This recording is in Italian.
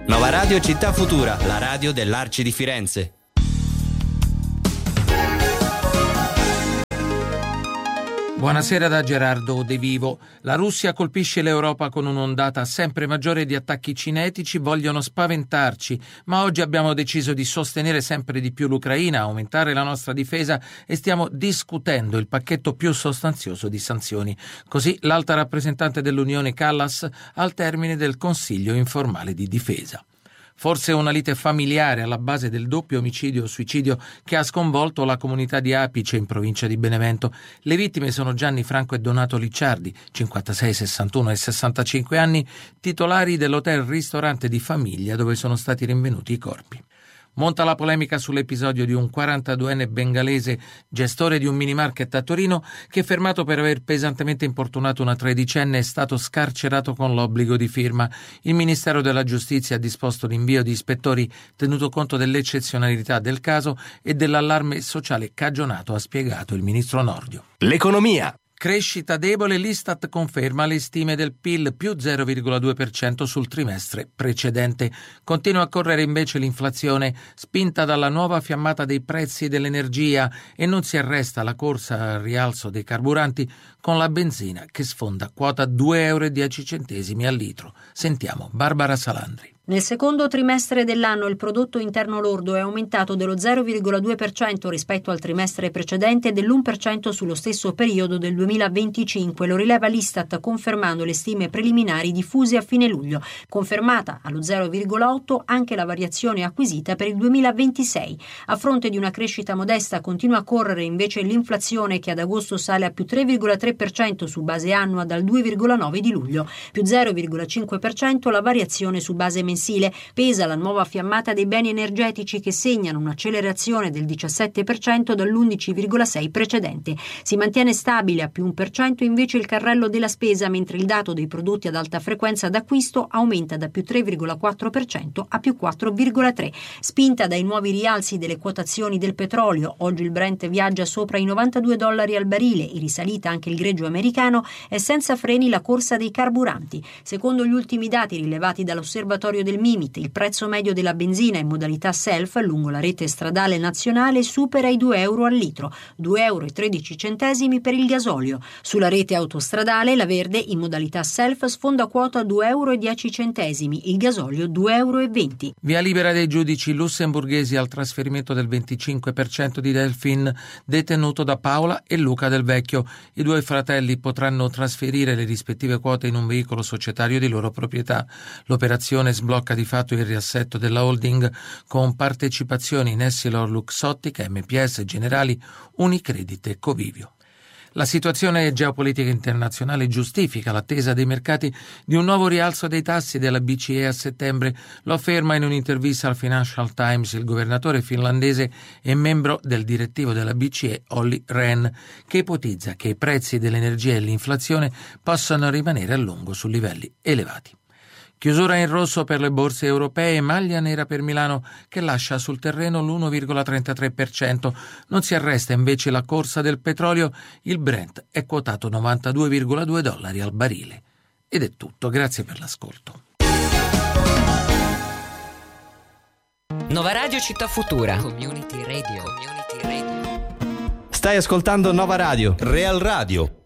Nova Radio Città Futura, la radio dell'Arci di Firenze. Buonasera da Gerardo De Vivo. La Russia colpisce l'Europa con un'ondata sempre maggiore di attacchi cinetici, vogliono spaventarci, ma oggi abbiamo deciso di sostenere sempre di più l'Ucraina, aumentare la nostra difesa e stiamo discutendo il pacchetto più sostanzioso di sanzioni. Così l'alta rappresentante dell'Unione Kallas al termine del Consiglio informale di difesa. Forse una lite familiare alla base del doppio omicidio-suicidio che ha sconvolto la comunità di Apice in provincia di Benevento. Le vittime sono Gianni Franco e Donato Licciardi, 56, 61 e 65 anni, titolari dell'hotel-ristorante di famiglia dove sono stati rinvenuti i corpi. Monta la polemica sull'episodio di un 42enne bengalese, gestore di un minimarket a Torino, che fermato per aver pesantemente importunato una tredicenne è stato scarcerato con l'obbligo di firma. Il Ministero della Giustizia ha disposto l'invio di ispettori tenuto conto dell'eccezionalità del caso e dell'allarme sociale cagionato, ha spiegato il ministro Nordio. L'economia. Crescita debole, l'Istat conferma le stime del PIL più 0,2% sul trimestre precedente. Continua a correre invece l'inflazione, spinta dalla nuova fiammata dei prezzi dell'energia, e non si arresta la corsa al rialzo dei carburanti con la benzina che sfonda quota 2,10 euro al litro. Sentiamo Barbara Salandri. Nel secondo trimestre dell'anno il prodotto interno lordo è aumentato dello 0,2% rispetto al trimestre precedente e dell'1% sullo stesso periodo del 2025, lo rileva l'Istat confermando le stime preliminari diffuse a fine luglio. Confermata allo 0,8 anche la variazione acquisita per il 2026. A fronte di una crescita modesta continua a correre invece l'inflazione che ad agosto sale a più 3,3% su base annua dal 2,9 di luglio, più 0,5% la variazione su base mensile. Pesa la nuova fiammata dei beni energetici che segnano un'accelerazione del 17% dall'11,6 precedente. Si mantiene stabile a più 1% invece il carrello della spesa, mentre il dato dei prodotti ad alta frequenza d'acquisto aumenta da più 3,4% a più 4,3%. Spinta dai nuovi rialzi delle quotazioni del petrolio, oggi il Brent viaggia sopra i $92 al barile e risalita anche il greggio americano, è senza freni la corsa dei carburanti. Secondo gli ultimi dati rilevati dall'osservatorio del Mimit, il prezzo medio della benzina in modalità self lungo la rete stradale nazionale supera i 2 euro al litro, 2,13 euro per il gasolio. Sulla rete autostradale la verde in modalità self sfonda quota 2,10 euro, il gasolio 2,20 euro. Via libera dei giudici lussemburghesi al trasferimento del 25% di Delfin detenuto da Paola e Luca Del Vecchio. I due fratelli potranno trasferire le rispettive quote in un veicolo societario di loro proprietà. L'operazione sblocca di fatto il riassetto della holding con partecipazioni in Essilor Luxottica, MPS, Generali, Unicredit e Covivio. La situazione geopolitica internazionale giustifica l'attesa dei mercati di un nuovo rialzo dei tassi della BCE a settembre, lo afferma in un'intervista al Financial Times il governatore finlandese e membro del direttivo della BCE Olli Rehn, che ipotizza che i prezzi dell'energia e l'inflazione possano rimanere a lungo su livelli elevati. Chiusura in rosso per le borse europee, maglia nera per Milano che lascia sul terreno l'1,33%. Non si arresta invece la corsa del petrolio, il Brent è quotato $92,2 al barile. Ed è tutto, grazie per l'ascolto. Nova Radio Città Futura. Stai ascoltando Nova Radio. Real Radio.